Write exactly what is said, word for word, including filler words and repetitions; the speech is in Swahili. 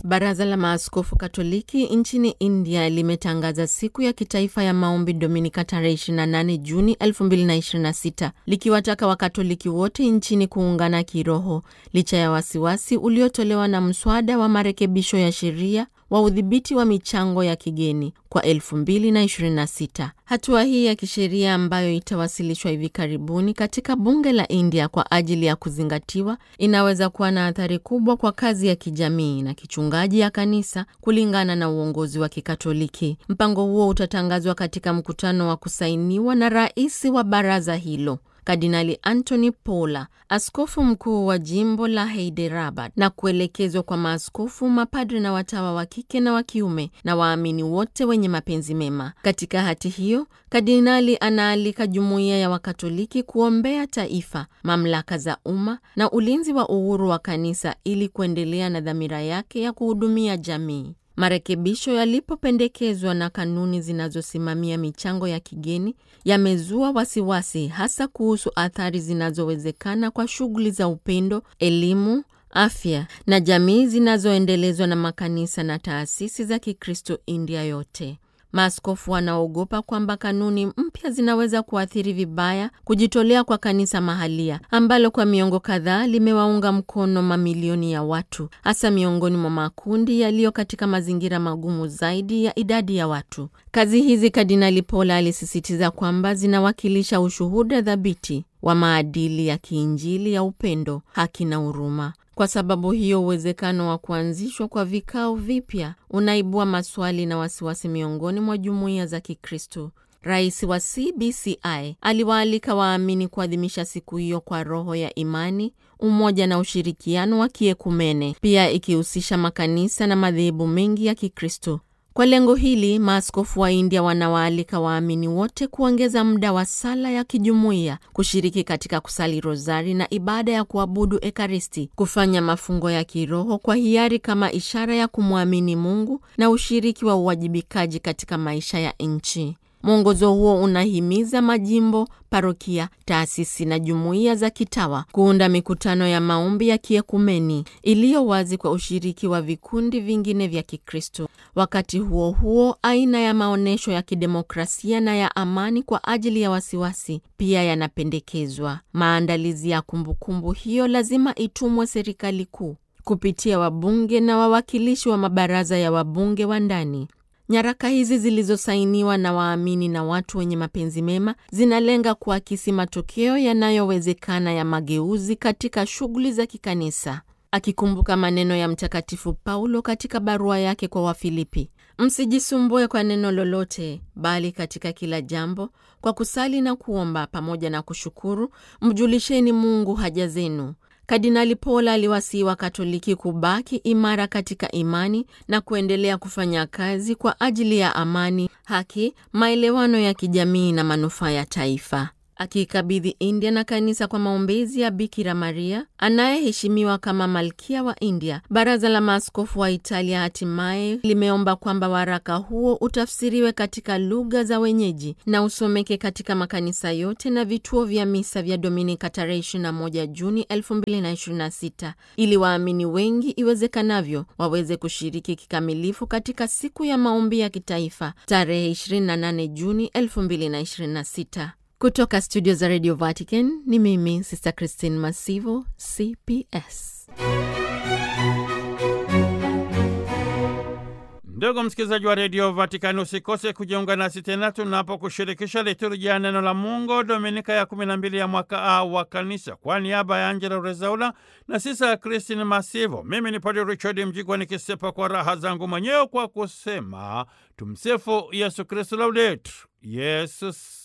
Baraza la Maaskofu Katoliki nchini India limetangaza siku ya kitaifa ya maombi Dominika tarehe ishirini na nane Juni elfu mbili na ishirini na sita, likiwataka Wakatoliki wote nchini kuungana kiroho licha ya wasiwasi uliotolewa na mswada wa marekebisho ya sheria wa udhibiti wa michango ya kigeni kwa elfu mbili na ishirini na sita. Hatua hii ya kisheria ambayo itawasilishwa hivi karibuni katika bunge la India kwa ajili ya kuzingatiwa inaweza kuwa na athari kubwa kwa kazi ya kijamii na kichungaji ya kanisa kulingana na uongozi wa Kikatoliki. Mpango huo utatangazwa katika mkutano wa kusainiwa na rais wa baraza hilo, Kardinali Anthony Paula, askofu mkuu wa jimbo la Hyderabad, na kuelekezwa kwa maaskofu, mapadri na watawa wa kike na wa kiume na waamini wote wenye mapenzi mema. Katika hati hiyo, kardinali anaalika jumuiya ya Wakatoliki kuombea taifa, mamlaka za umma na ulinzi wa uhuru wa kanisa ili kuendelea na dhamira yake ya kuhudumia jamii. Marekebisho yalipopendekezwa na kanuni zinazosimamia michango ya kigeni yamezua wasiwasi, hasa kuhusu athari zinazowezekana kwa shughuli za upendo, elimu, afya na jamii zinazoendelezwa na makanisa na taasisi za Kikristo India yote. Maaskofu wanaogopa kwamba kanuni mpya zinaweza kuathiri vibaya kujitolea kwa kanisa mahalia ambalo kwa miongo kadhaa limewaunga mkono mamilioni ya watu, hasa miongoni mwa makundi yaliyo katika mazingira magumu zaidi ya idadi ya watu. Kazi hizi, Kardinali Paula alisisitiza kwamba zinawakilisha ushuhuda thabiti wa maadili ya kiinjili ya upendo, haki na huruma. Kwa sababu hiyo, uwezekano wa kuanzishwa kwa vikao vipya unaibua maswali na wasiwasi miongoni mwa jumuiya za Kikristo. Rais wa C B C I aliwaalika waamini kuadhimisha siku hiyo kwa roho ya imani, umoja na ushirikiano wa kiekumene, pia ikihusisha makanisa na madhehebu mengi ya Kikristo. Kwa lengo hili, maaskofu wa India wanawaalika waamini wote kuongeza muda wa sala ya kijumuiya, kushiriki katika kusali rozari na ibada ya kuabudu Ekaristi, kufanya mafungo ya kiroho kwa hiari kama ishara ya kumwamini Mungu na ushiriki wa uwajibikaji katika maisha ya nchi. Mwongozo huo unahimiza majimbo, parokia, taasisi na jumuiya za kitawa kuunda mikutano ya maombi ya kiekumeni iliyo wazi kwa ushiriki wa vikundi vingine vya Kikristo. Wakati huo huo, aina ya maonesho ya kidemokrasia na ya amani kwa ajili ya wasiwasi pia yanapendekezwa. Maandalizi ya kumbukumbu hiyo lazima itumwe serikali kuu kupitia wabunge na wawakilishi wa mabaraza ya wabunge wa ndani. Nyaraka hizi zilizosainiwa na waamini na watu wenye mapenzi mema zinalenga kuakisi matokeo yanayowezekana ya mageuzi katika shughuli za kikanisa. Akikumbuka maneno ya Mtakatifu Paulo katika barua yake kwa Wafilipi, msijisumbue kwa neno lolote, bali katika kila jambo kwa kusali na kuomba pamoja na kushukuru mjulisheni Mungu haja zenu. Kardinali Paula aliwasihi Wakatoliki kubaki imara katika imani na kuendelea kufanya kazi kwa ajili ya amani, haki, maelewano ya kijamii na manufaa ya taifa. Akikabidhi India na kanisa kwa maombezi ya Bikira Maria anayeheshimiwa kama Malkia wa India, Baraza la Maaskofu wa Italia hatimaye limeomba kwamba waraka huo utafsiriwe katika lugha za wenyeji na usomeke katika makanisa yote na vituo vya misa vya Dominika tarehe ishirini na moja Juni elfu mbili na ishirini na sita, ili waamini wengi iwezekanavyo waweze kushiriki kikamilifu katika siku ya maombi ya kitaifa tarehe ishirini na nane Juni elfu mbili na ishirini na sita. Kutoka studio za Radio Vatican, ni mimi Sister Christine Masivo, C P S. Ndugu msikilizaji wa Radio Vatican, usikose kujiunga nasi tena tunapokushirikisha liturujia ya neno la Mungu Dominika ya kumi na mbili ya mwaka A wa kanisa. Kwa niaba ya Angela Rezaula na Sister Christine Masivo, mimi ni Padre Richard Mjigwa nikisepa kwa raha zangu mwenyewe kwa kusema tumsifu Yesu Kristo, laudetur Yesus